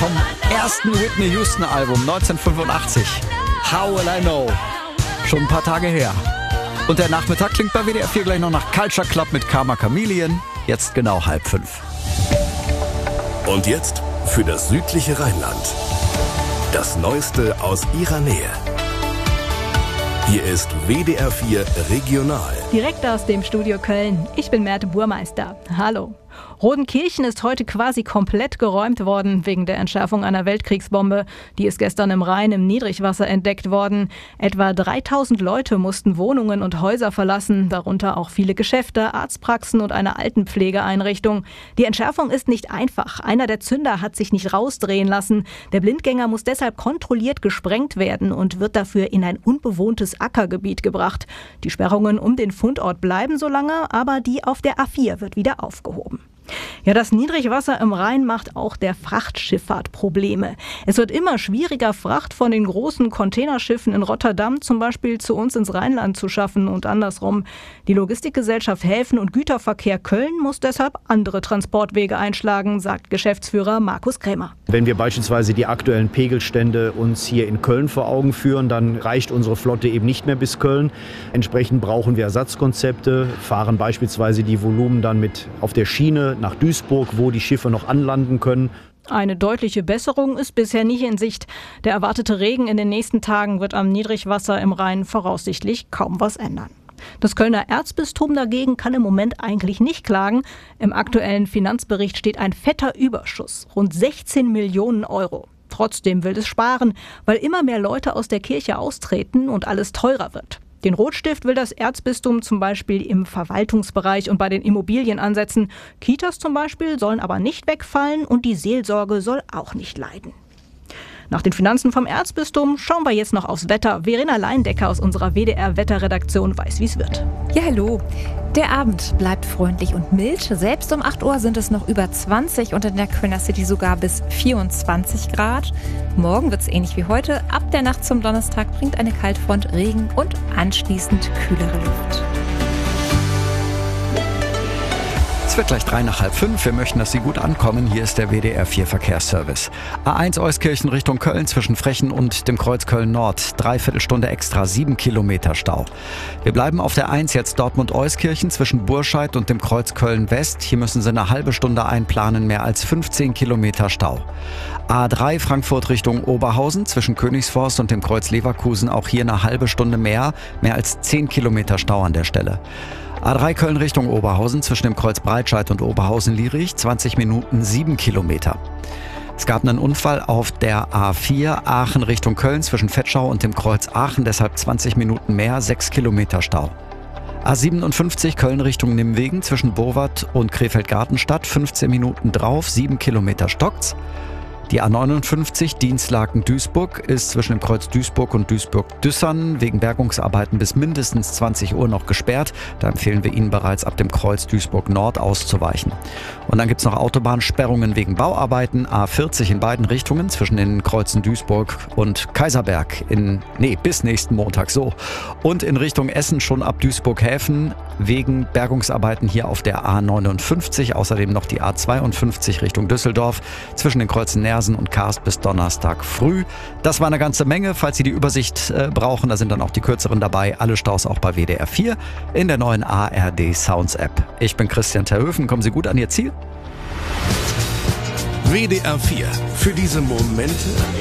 vom ersten Whitney Houston Album 1985. How Will I Know? Schon ein paar Tage her. Und der Nachmittag klingt bei WDR 4 gleich noch nach Culture Club mit Karma Chameleon. Jetzt genau 4:30. Und jetzt für das südliche Rheinland. Das Neueste aus ihrer Nähe. Hier ist WDR 4 Regional. Direkt aus dem Studio Köln. Ich bin Merte Burmeister. Hallo. Rodenkirchen ist heute quasi komplett geräumt worden wegen der Entschärfung einer Weltkriegsbombe. Die ist gestern im Rhein im Niedrigwasser entdeckt worden. Etwa 3000 Leute mussten Wohnungen und Häuser verlassen, darunter auch viele Geschäfte, Arztpraxen und eine Altenpflegeeinrichtung. Die Entschärfung ist nicht einfach. Einer der Zünder hat sich nicht rausdrehen lassen. Der Blindgänger muss deshalb kontrolliert gesprengt werden und wird dafür in ein unbewohntes Ackergebiet gebracht. Die Sperrungen um den Fundort bleiben so lange, aber die auf der A4 wird wieder aufgehoben. Ja, das Niedrigwasser im Rhein macht auch der Frachtschifffahrt Probleme. Es wird immer schwieriger, Fracht von den großen Containerschiffen in Rotterdam zum Beispiel zu uns ins Rheinland zu schaffen und andersrum. Die Logistikgesellschaft Häfen und Güterverkehr Köln muss deshalb andere Transportwege einschlagen, sagt Geschäftsführer Markus Krämer. Wenn wir beispielsweise die aktuellen Pegelstände uns hier in Köln vor Augen führen, dann reicht unsere Flotte eben nicht mehr bis Köln. Entsprechend brauchen wir Ersatzkonzepte, fahren beispielsweise die Volumen dann mit auf der Schiene nach Duisburg, wo die Schiffe noch anlanden können. Eine deutliche Besserung ist bisher nicht in Sicht. Der erwartete Regen in den nächsten Tagen wird am Niedrigwasser im Rhein voraussichtlich kaum was ändern. Das Kölner Erzbistum dagegen kann im Moment eigentlich nicht klagen. Im aktuellen Finanzbericht steht ein fetter Überschuss, rund 16 Millionen Euro. Trotzdem will es sparen, weil immer mehr Leute aus der Kirche austreten und alles teurer wird. Den Rotstift will das Erzbistum zum Beispiel im Verwaltungsbereich und bei den Immobilien ansetzen. Kitas zum Beispiel sollen aber nicht wegfallen und die Seelsorge soll auch nicht leiden. Nach den Finanzen vom Erzbistum schauen wir jetzt noch aufs Wetter. Verena Leindecker aus unserer WDR-Wetterredaktion weiß, wie es wird. Ja, hallo. Der Abend bleibt freundlich und mild. Selbst um 8 Uhr sind es noch über 20 und in der Kölner City sogar bis 24 Grad. Morgen wird es ähnlich wie heute. Ab der Nacht zum Donnerstag bringt eine Kaltfront Regen und anschließend kühlere Luft. Es wird gleich 4:03. Wir möchten, dass Sie gut ankommen. Hier ist der WDR 4 Verkehrsservice. A1 Euskirchen Richtung Köln zwischen Frechen und dem Kreuz Köln-Nord. 3/4 Stunde extra, 7 Kilometer Stau. Wir bleiben auf der 1 jetzt Dortmund-Euskirchen zwischen Burscheid und dem Kreuz Köln-West. Hier müssen Sie eine halbe Stunde einplanen, mehr als 15 Kilometer Stau. A3 Frankfurt Richtung Oberhausen zwischen Königsforst und dem Kreuz Leverkusen. Auch hier eine halbe Stunde mehr als 10 Kilometer Stau an der Stelle. A3 Köln Richtung Oberhausen zwischen dem Kreuz Breitscheid und Oberhausen-Lierich, 20 Minuten, 7 Kilometer. Es gab einen Unfall auf der A4 Aachen Richtung Köln zwischen Vetschau und dem Kreuz Aachen, deshalb 20 Minuten mehr, 6 Kilometer Stau. A57 Köln Richtung Nimwegen zwischen Bowat und Krefeld-Gartenstadt, 15 Minuten drauf, 7 Kilometer stockt's. Die A59 Dienstlaken-Duisburg ist zwischen dem Kreuz Duisburg und Duisburg-Düssern wegen Bergungsarbeiten bis mindestens 20 Uhr noch gesperrt. Da empfehlen wir Ihnen bereits ab dem Kreuz Duisburg-Nord auszuweichen. Und dann gibt es noch Autobahnsperrungen wegen Bauarbeiten. A40 in beiden Richtungen zwischen den Kreuzen Duisburg und Kaiserberg bis nächsten Montag so. Und in Richtung Essen schon ab Duisburg-Häfen wegen Bergungsarbeiten hier auf der A59. Außerdem noch die A52 Richtung Düsseldorf zwischen den Kreuzen Nersen und Karst bis Donnerstag früh. Das war eine ganze Menge. Falls Sie die Übersicht brauchen, da sind dann auch die kürzeren dabei. Alle Staus auch bei WDR 4 in der neuen ARD Sounds App. Ich bin Christian Terhöfen. Kommen Sie gut an Ihr Ziel. WDR 4. Für diese Momente